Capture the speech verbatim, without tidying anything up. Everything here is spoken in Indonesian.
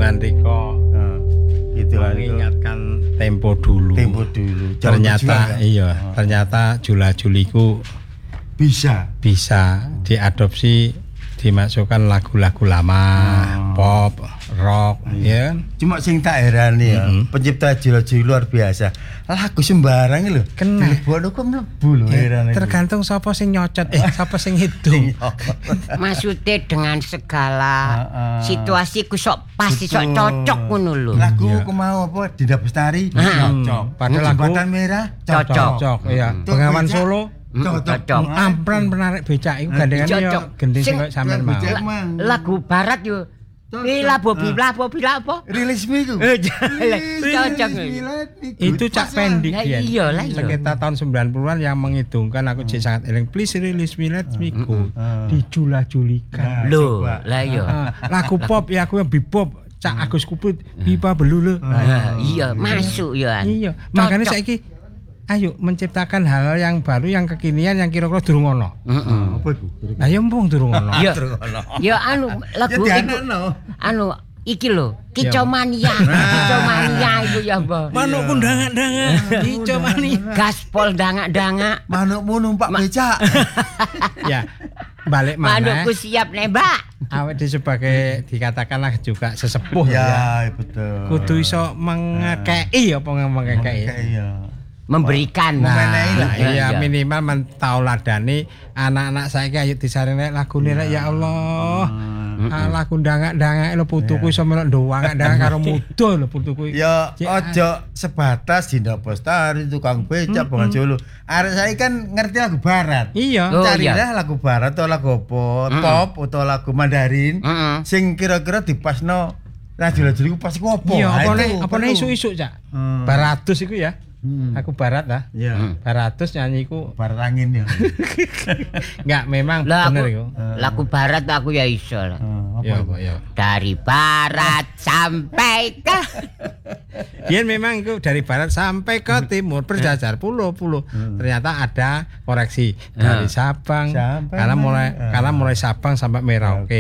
Mandiko. Heeh. Gitu lah Mengingatkan tempo dulu. Tempo dulu. Ternyata iya, oh. ternyata Jula Juliku bisa bisa diadopsi, dimasukkan lagu-lagu lama, oh. pop, rock, ya kan? Cuma sing tak herani ya, mm-hmm. pencipta Jula Juli luar biasa. Lagu sembarang lho. Kena. Dilebokno kok mlebu lho herane. Tergantung sapa sing nyocot, eh sapa sing hitung. Maksudnya dengan segala uh, uh, situasi ku sok pasti sok cocok ngono lho. Lagu ku mau apa Dinda Bestari cocok. Padahal lagu Jembatan Merah cocok. Cocok, iya. Bengawan Solo cocok. Ampran penarik becak iku gandengane yo gendeng sing koyo sampean mau. Lagu barat yo Bila bobi bila bobi apa? Rilis miku. Cocok. Itu Cak Pendi ya. Iya lah iya. Sekitar tahun sembilan puluhan yang menghidungkan aku hmm. sangat eling. Please release me let me go. Di Jula Julika. Loh, lah iya. Lagu pop ya aku yang bebop. Cak Agus Kuput, pipa belulu. Iya, masuk ya. Iya. Makanya saiki ayo menciptakan hal yang baru yang kekinian yang kira-kira durung ono. Heeh. Apa iku? Ayo mpung durung ono. Ya ya anu lagu iku. Anu iki lho, Kicomania. Kicomania iku ya, Mbah. Manukku dangak-dangak. Kicomania. Gaspol dangak-dangak. Manukmu numpak becak. Ya. Balik mana? Manukku siap nembak. Awet di sebagai dikatakanlah juga sesepuh ya. Ya, betul. Kudu iso mengekei apa ngekei. Iya. Memberikan nah, nah iya minimal mentauladani anak-anak saiki ayo disaring lagune rek ya Allah. Hmm. Ah, lagu dangak-dangak lho putuku iso melok ndowang-ndangak karo muda lho putuku. Ya aja sebatas Dinda Bestari tukang becak Bengawan Solo. Arek saiki kan ngerti lagu barat. Iya. Oh, carilah iya. lagu barat atau lagu apa, mm. pop atau lagu Mandarin mm. sing kira-kira dipasno nah jula-juli ku pas iku apa. Iya, apa nek apa nek isuk-isuk Cak. Hmm. Baratus iku ya. Hmm. Aku barat lah. Iya. Hmm. Baratus nyanyiku barat angin ya. Enggak memang lah, bener iku. Uh. Lagu barat aku ya iso lah. Uh, apa ya, ya. Dari barat sampai ke Yen memang itu dari barat sampai ke timur berjajar pulau-pulau. Hmm. Ternyata ada koreksi dari Sabang. Sampai karena mulai uh. karena mulai Sabang sampai Merauke.